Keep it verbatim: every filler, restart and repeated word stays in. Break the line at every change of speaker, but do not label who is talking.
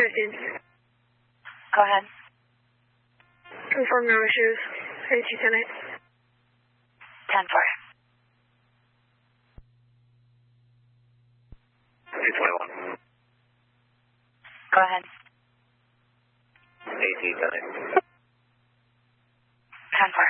fifteen.
Go ahead.
Confirm no issues. A T ten eight.
ten four.
two twenty-one.
Go ahead.
A T ten eight.
ten four.